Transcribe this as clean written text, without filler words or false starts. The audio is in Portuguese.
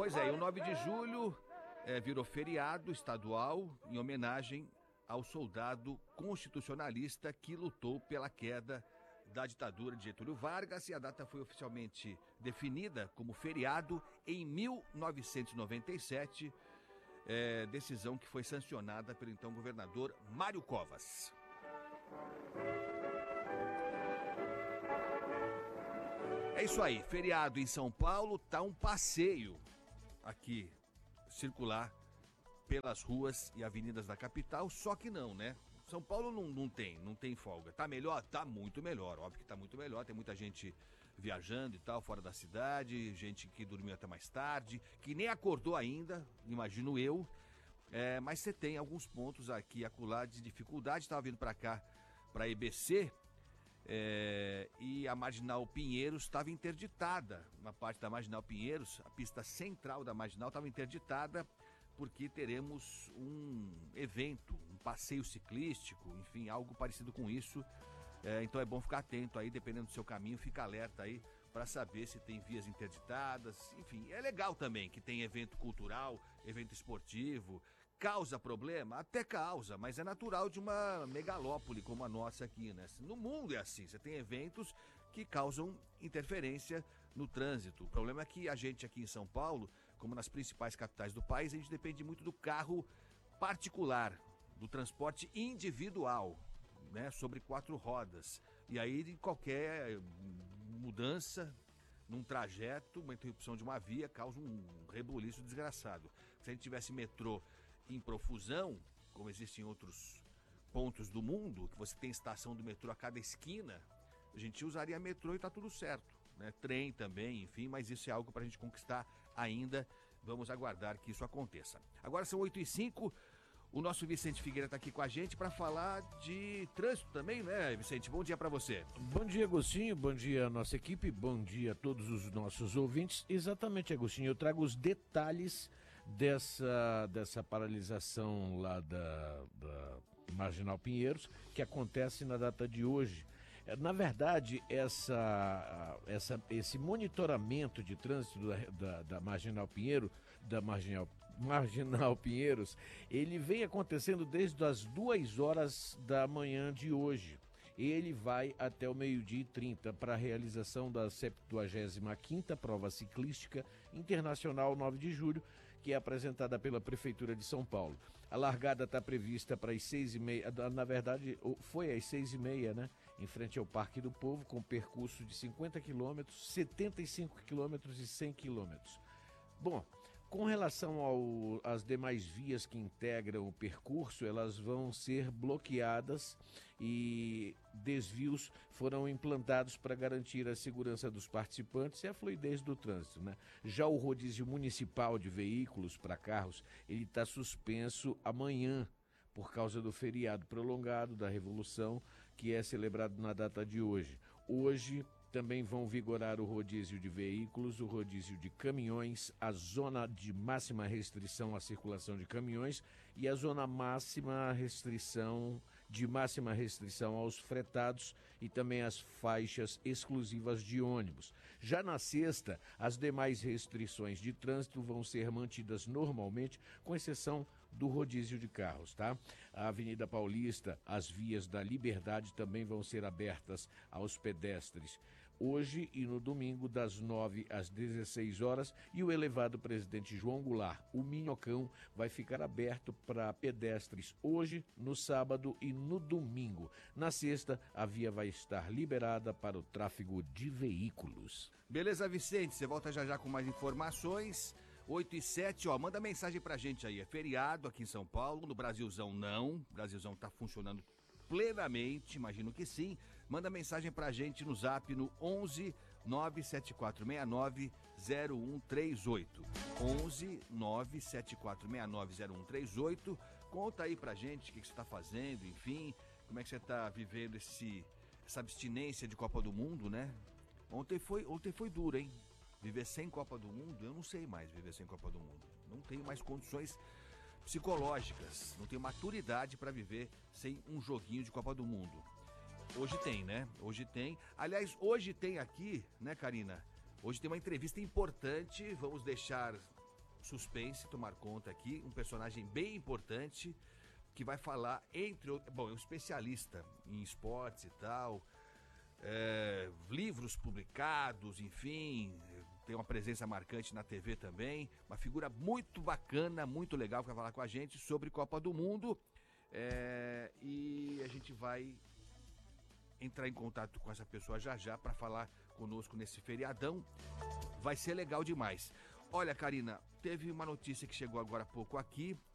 Pois é, e o 9 de julho virou feriado estadual em homenagem ao soldado constitucionalista que lutou pela queda da ditadura de Getúlio Vargas, e a data foi oficialmente definida como feriado em 1997, decisão que foi sancionada pelo então governador Mário Covas. É isso aí, feriado em São Paulo, tá um passeio aqui, circular pelas ruas e avenidas da capital, só que não, né? São Paulo não tem folga. Tá melhor? Tá muito melhor, óbvio que tá muito melhor. Tem muita gente viajando e tal, fora da cidade, gente que dormiu até mais tarde, que nem acordou ainda, imagino eu. Mas você tem alguns pontos aqui, acolá, de dificuldade. Estava vindo para cá, para EBC, e a Marginal Pinheiros estava interditada. Uma parte da Marginal Pinheiros, a pista central da Marginal estava interditada, porque teremos um evento, um passeio ciclístico, enfim, algo parecido com isso. Então é bom ficar atento aí, dependendo do seu caminho, fica alerta aí para saber se tem vias interditadas. Enfim, é legal também que tem evento cultural, evento esportivo. Causa problema? Até causa, mas é natural de uma megalópole como a nossa aqui, né? No mundo é assim, você tem eventos que causam interferência no trânsito. O problema é que a gente aqui em São Paulo, como nas principais capitais do país, a gente depende muito do carro particular, do transporte individual, né, sobre 4 rodas. E aí qualquer mudança num trajeto, uma interrupção de uma via, causa um rebuliço desgraçado. Se a gente tivesse metrô em profusão, como existe em outros pontos do mundo, que você tem estação do metrô a cada esquina, a gente usaria metrô e tá tudo certo, né? Trem também, enfim, mas isso é algo para a gente conquistar ainda. Vamos aguardar que isso aconteça. Agora são 8h05, o nosso Vicente Figueira está aqui com a gente para falar de trânsito também, né, Vicente? Bom dia para você. Bom dia, Agostinho, bom dia à nossa equipe, bom dia a todos os nossos ouvintes. Exatamente, Agostinho, eu trago os detalhes dessa paralisação lá da Marginal Pinheiros, que acontece na data de hoje. Na verdade, esse monitoramento de trânsito da Marginal Pinheiro, da Marginal Pinheiros, ele vem acontecendo desde as 2 horas da manhã de hoje. Ele vai até o 12h30 para a realização da 75ª Prova Ciclística Internacional 9 de julho, que é apresentada pela Prefeitura de São Paulo. A largada está prevista para as 6h30, na verdade foi às 6h30, né? Em frente ao Parque do Povo, com percurso de 50 quilômetros, 75 quilômetros e 100 quilômetros. Bom, com relação às demais vias que integram o percurso, elas vão ser bloqueadas e desvios foram implantados para garantir a segurança dos participantes e a fluidez do trânsito, né? Já o rodízio municipal de veículos para carros, ele está suspenso amanhã por causa do feriado prolongado da Revolução, que é celebrado na data de hoje. Hoje também vão vigorar o rodízio de veículos, o rodízio de caminhões, a zona de máxima restrição à circulação de caminhões e a zona de máxima restrição aos fretados e também as faixas exclusivas de ônibus. Já na sexta, as demais restrições de trânsito vão ser mantidas normalmente, com exceção do rodízio de carros, tá? A Avenida Paulista, as vias da Liberdade também vão ser abertas aos pedestres hoje e no domingo das 9 às 16 horas, e o elevado Presidente João Goulart, o Minhocão, vai ficar aberto para pedestres hoje, no sábado e no domingo. Na sexta, a via vai estar liberada para o tráfego de veículos. Beleza, Vicente, você volta já com mais informações. 8h07, manda mensagem pra gente aí. É feriado aqui em São Paulo, no Brasilzão não. O Brasilzão tá funcionando plenamente, imagino que sim. Manda mensagem pra gente no zap no 11 97469 0138. 11 97469 0138. Conta aí pra gente o que você tá fazendo, enfim, como é que você tá vivendo essa abstinência de Copa do Mundo, né? Ontem foi duro, hein? Viver sem Copa do Mundo, eu não sei mais viver sem Copa do Mundo. Não tenho mais condições psicológicas, não tenho maturidade para viver sem um joguinho de Copa do Mundo. Hoje tem, né? Hoje tem. Aliás, hoje tem aqui, né, Karina? Hoje tem uma entrevista importante, vamos deixar suspense tomar conta aqui, um personagem bem importante que vai falar é um especialista em esportes e tal, livros publicados, enfim, tem uma presença marcante na TV também, uma figura muito bacana, muito legal, que vai falar com a gente sobre Copa do Mundo, e a gente vai entrar em contato com essa pessoa já para falar conosco nesse feriadão, vai ser legal demais. Olha, Karina, teve uma notícia que chegou agora há pouco aqui,